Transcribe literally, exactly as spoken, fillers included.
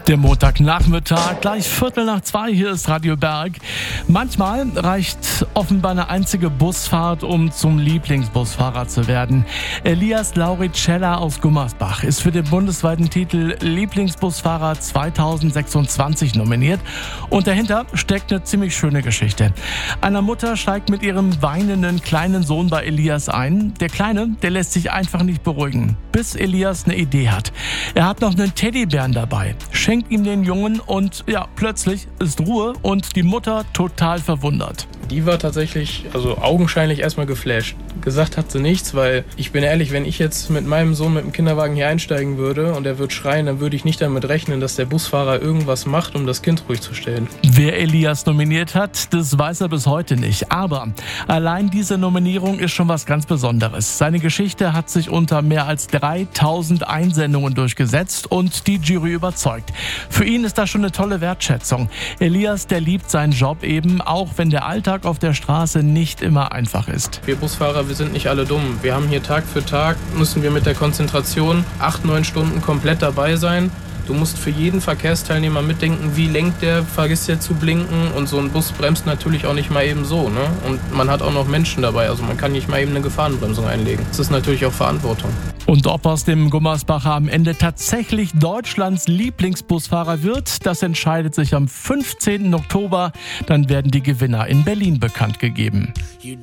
Der Montagnachmittag, gleich Viertel nach zwei, hier ist Radio Berg. Manchmal reicht offenbar eine einzige Busfahrt, um zum Lieblingsbusfahrer zu werden. Elias Lauricella aus Gummersbach ist für den bundesweiten Titel Lieblingsbusfahrer zweitausendsechsundzwanzig nominiert. Und dahinter steckt eine ziemlich schöne Geschichte. Eine Mutter steigt mit ihrem weinenden kleinen Sohn bei Elias ein. Der Kleine, der lässt sich einfach nicht beruhigen, bis Elias eine Idee hat. Er hat noch einen Teddybären dabei, schenkt ihm den Jungen und ja, plötzlich ist Ruhe und die Mutter total verwundert. Die war tatsächlich, also augenscheinlich erstmal geflasht. Gesagt hat sie nichts, weil ich bin ehrlich, wenn ich jetzt mit meinem Sohn mit dem Kinderwagen hier einsteigen würde und er wird schreien, dann würde ich nicht damit rechnen, dass der Busfahrer irgendwas macht, um das Kind ruhig zu stellen. Wer Elias nominiert hat, das weiß er bis heute nicht. Aber allein diese Nominierung ist schon was ganz Besonderes. Seine Geschichte hat sich unter mehr als dreitausend Einsendungen durchgesetzt und die Jury überzeugt. Für ihn ist das schon eine tolle Wertschätzung. Elias, der liebt seinen Job eben, auch wenn der Alltag auf der Straße nicht immer einfach ist. Wir Busfahrer, wir sind nicht alle dumm. Wir haben hier Tag für Tag, müssen wir mit der Konzentration acht, neun Stunden komplett dabei sein. Du musst für jeden Verkehrsteilnehmer mitdenken, wie lenkt der, vergisst der zu blinken, und so ein Bus bremst natürlich auch nicht mal eben so, ne? Und man hat auch noch Menschen dabei, also man kann nicht mal eben eine Gefahrenbremsung einlegen. Das ist natürlich auch Verantwortung. Und ob aus dem Gummersbacher am Ende tatsächlich Deutschlands Lieblingsbusfahrer wird, das entscheidet sich am fünfzehnten Oktober. Dann werden die Gewinner in Berlin bekannt gegeben.